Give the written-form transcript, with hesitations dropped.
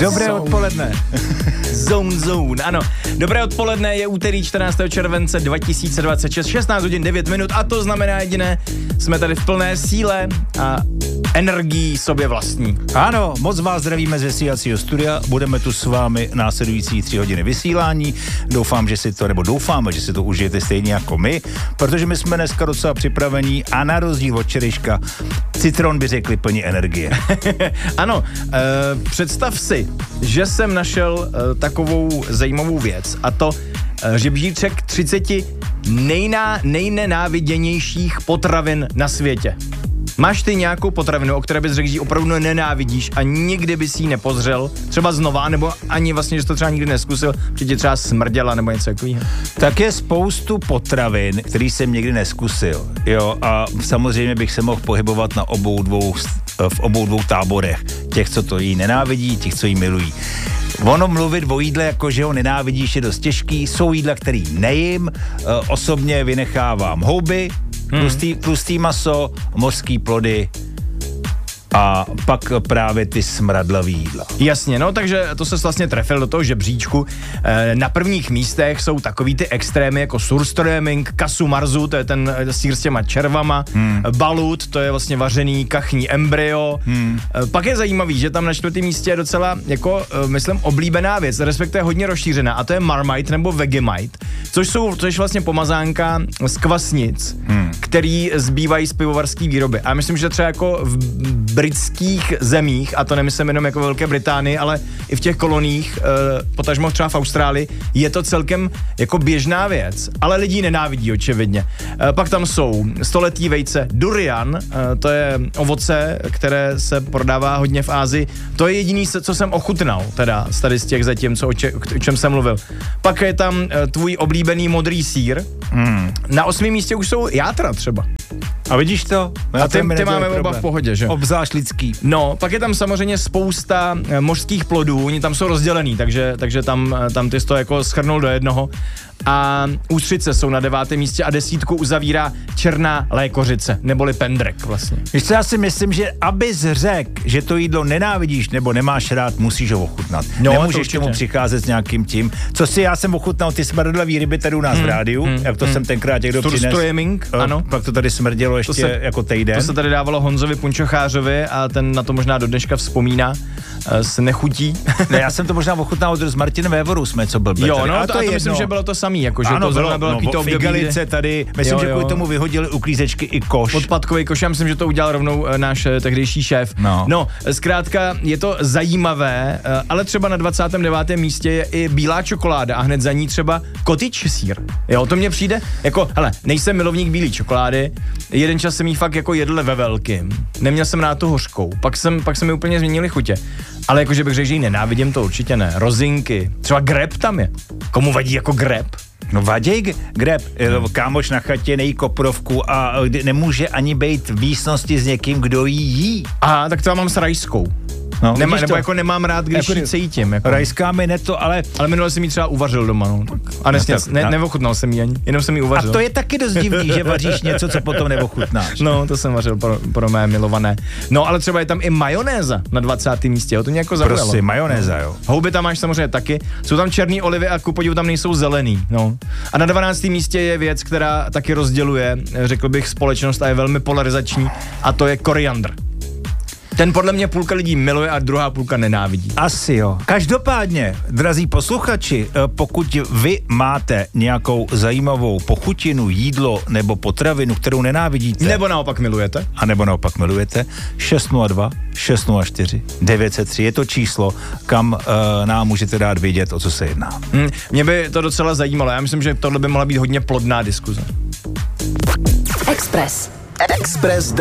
Dobré odpoledne. Zone, ano. Dobré odpoledne, je úterý 14. července 2026, 16 hodin 9 minut a to znamená jediné, jsme tady v plné síle a energií sobě vlastní. Ano, moc vás zdravíme z vysílacího studia, budeme tu s vámi následující 3 hodiny vysílání. Doufáme, že si to užijete stejně jako my, protože my jsme dneska docela připravení a na rozdíl od včerejška Citron by řekli plní energie. Ano, představ si, že jsem našel takovou zajímavou věc a to žebříček 30 nejnenáviděnějších potravin na světě. Máš ty nějakou potravinu, o které bys řekl, že opravdu nenávidíš a nikdy bys ji nepozřel, třeba znova, nebo ani vlastně, že to třeba nikdy neskusil, protože tě třeba smrděla nebo něco takového? Tak je spoustu potravin, který jsem nikdy neskusil, jo, a samozřejmě bych se mohl pohybovat v obou dvou táborech. Těch, co to jí nenávidí, těch, co jí milují. Ono mluvit o jídle, jako že ho nenávidíš, je dost těžký. Jsou jídla, který nejím, osobně vynechávám houby, tlustý maso, mořský plody a pak právě ty smradlavý jídla. Jasně, no takže to se vlastně trefil do toho žebříčku. Na prvních místech jsou takový ty extrémy jako surströmming, casu marzu, to je ten sýr s těma červama, balut, to je vlastně vařený kachní embryo. Pak je zajímavý, že tam na 4. místě je docela jako, myslím, oblíbená věc, respektive hodně rozšířená, a to je Marmite nebo Vegemite, což je vlastně pomazánka z kvasnic, který zbývají z pivovarské výroby. A myslím, že třeba jako v britských zemích, a to nemyslím jenom jako Velké Británii, ale i v těch koloniích, potažmo třeba v Austrálii, je to celkem jako běžná věc, ale lidi nenávidí očividně. Pak tam jsou stoletý vejce durian, to je ovoce, které se prodává hodně v Asii. To je jediný, co jsem ochutnal, teda tady z těch zatím, o čem jsem mluvil. Pak je tam tvůj oblíbený modrý sýr. Na 8. místě už jsou játra třeba. A vidíš to? A ty máme oba v pohodě, že? Obzvlášť lidský. No, pak je tam samozřejmě spousta mořských plodů, oni tam jsou rozdělený, takže tam ty jsi to jako shrnul do jednoho. A ústřice jsou na 9. místě a 10 uzavírá černá lékořice, neboli pendrek vlastně. Víš co, já si myslím, že abys řekl, že to jídlo nenávidíš nebo nemáš rád, musíš ho ochutnat. No, nemůžeš tomu přicházet s nějakým tím. Já jsem ochutnal ty smrdlavý ryby tady u nás v rádiu, jak to jsem tenkrát někdo přines. Surströmming, ano. Pak to tady smrdělo ještě jako týden. To se tady dávalo Honzovi Punčochářovi a ten na to možná do dneška vzpomíná s nechutí. Ne, já jsem to možná ochutnal s Martinem Vévorou, jsme co blbě. Jo, no, a to myslím, že bylo to samý, jako, že ano, to zrovna bylo to Figalice tady, myslím, že kvůli tomu vyhodili uklízečky i koš. Odpadkový koš, já myslím, že to udělal rovnou náš tehdejší šéf. No, zkrátka je to zajímavé, ale třeba na 29. místě je i bílá čokoláda a hned za ní třeba cottage sýr. Jo, to mně přijde, jako, hele, nejsem milovník bílé čokolády, jeden čas jsem jí fakt jako jedl ve velkým, neměl jsem rád tu hořkou, pak se mi úplně změnily chutě. Ale jakože bych řekl, že ji nenávidím, to určitě ne. Rozinky, třeba greb tam je. Komu vadí jako greb? No vaděj greb, kámoš na chatě nejí koprovku a nemůže ani být v místnosti s někým, kdo jí jí. Aha, tak to já mám s rajskou. No, nebo jako nemám rád, když ji cítím. Jako. Rajská mi ne to, ale minule jsem ji třeba uvařil doma, no. A neochutnal jsem ji ani, jenom jsem ji uvařil. A to je taky dost divný, že vaříš něco, co potom neochutnáš. No, to jsem vařil pro mé milované. No, ale třeba je tam i majonéza na 20. místě, jo, to mě jako zaujalo. Prosím, majonéza, jo. Houby tam máš samozřejmě taky, jsou tam černý olivy a ku podivu tam nejsou zelený, no. A na 12. místě je věc, která taky rozděluje, řekl bych, společnost a je velmi polarizační, a to je koriandr. Ten podle mě půlka lidí miluje a druhá půlka nenávidí. Asi jo. Každopádně, drazí posluchači, pokud vy máte nějakou zajímavou pochutinu, jídlo nebo potravinu, kterou nenávidíte. Nebo naopak milujete. A nebo naopak milujete. 602 604 903 je to číslo, kam nám můžete dát vědět, o co se jedná. Mě by to docela zajímalo. Já myslím, že tohle by mohla být hodně plodná diskuze. Express